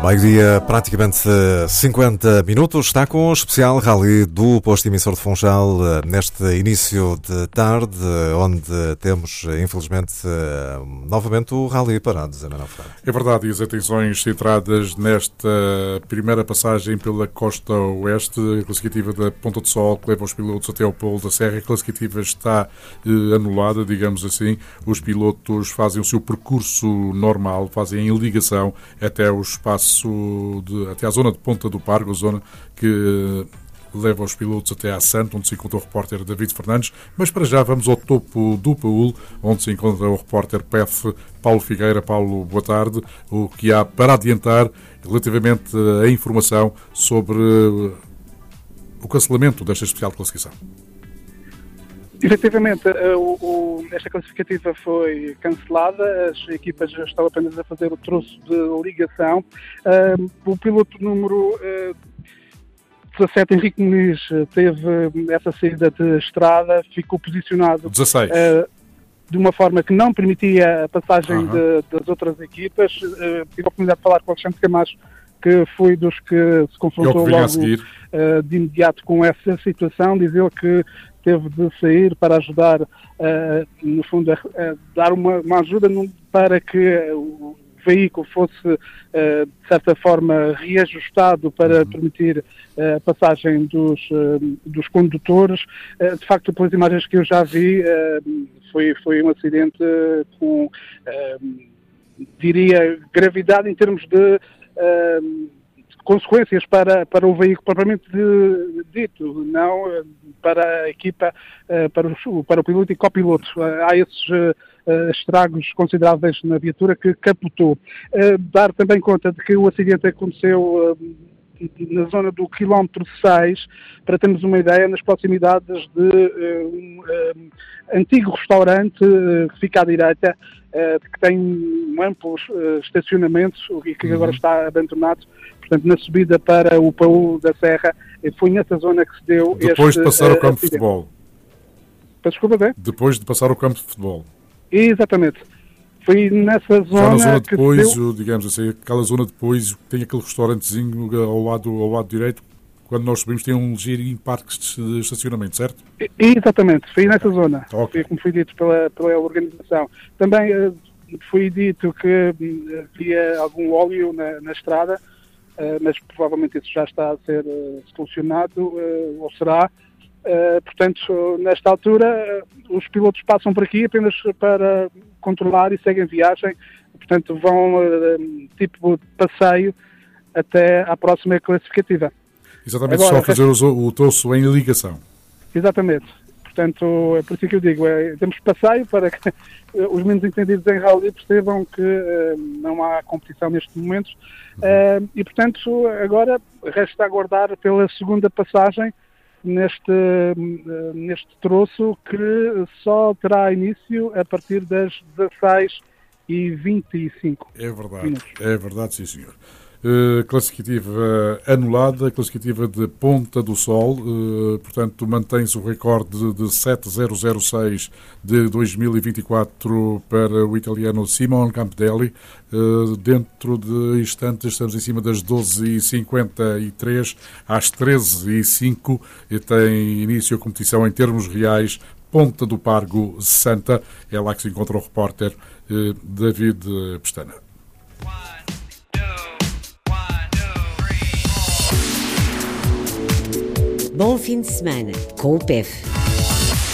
Meio-dia, praticamente 50 minutos, está com o especial Rally do posto emissor de Funchal neste início de tarde, onde temos, infelizmente, novamente o Rally parado, Zé Manuel Ferreira. É verdade, e as atenções centradas nesta primeira passagem pela costa oeste, a classificativa da Ponta do Sol, que leva os pilotos até ao Polo da Serra. A classificativa está anulada, digamos assim. Os pilotos fazem o seu percurso normal, fazem em ligação até o espaço até à zona de Ponta do Pargo, a zona que leva os pilotos até à Santa, onde se encontra o repórter David Fernandes. Mas para já vamos ao topo do Paúl, onde se encontra o repórter PEF Paulo Figueira. Paulo, boa tarde. O que há para adiantar relativamente à informação sobre o cancelamento desta especial classificação? Efetivamente, esta classificativa foi cancelada, as equipas já estão apenas a fazer o troço de ligação. O piloto número 17, Henrique Muniz, teve essa saída de estrada, ficou posicionado 16. De uma forma que não permitia a passagem das outras equipas. Tive a oportunidade de falar com o Alexandre Camacho, que foi dos que se confrontou logo de imediato com essa situação, dizer que teve de sair para ajudar, no fundo, a dar uma ajuda para que o veículo fosse, de certa forma, reajustado para permitir a passagem dos condutores. De facto, pelas imagens que eu já vi, foi um acidente com, diria, gravidade em termos de consequências para o veículo propriamente dito, não para a equipa, para o piloto e copiloto. Há esses estragos consideráveis na viatura que capotou. Dar também conta de que o acidente aconteceu na zona do quilómetro 6, para termos uma ideia, nas proximidades de um antigo restaurante que fica à direita, que tem um amplo estacionamento e que agora está abandonado. Portanto, na subida para o Paúl da Serra, foi nessa zona que se deu depois de passar o campo de futebol. Desculpa, Zé? Depois de passar o campo de futebol. Exatamente. Foi nessa zona, já na zona que depois, deu... digamos assim, aquela zona depois, tem aquele restaurantezinho ao lado direito. Quando nós subimos tem um ligeirinho parque de estacionamento, certo? Exatamente, foi nessa zona. Okay. Foi como foi dito pela organização. Também foi dito que havia algum óleo na estrada, mas provavelmente isso já está a ser solucionado, ou será. Portanto, nesta altura, os pilotos passam por aqui apenas para controlar e seguem viagem. Portanto, vão tipo passeio até à próxima classificativa. Exatamente, agora, só fazer o troço em ligação. Exatamente. Portanto, é por isso que eu digo, temos passeio para que os menos entendidos em rally percebam que não há competição neste momento. E, portanto, agora resta aguardar pela segunda passagem neste troço, que só terá início a partir das 16h25. É verdade, sim, senhor. Classificativa anulada, classificativa de Ponta do Sol, portanto mantém-se o recorde de 7.006 de 2024 para o italiano Simone Campedelli. Dentro de instantes estamos em cima das 12h53 às 13h05 e tem início a competição em termos reais Ponta do Pargo Santa. É lá que se encontra o repórter David Pestana. Bom fim de semana com o PEF.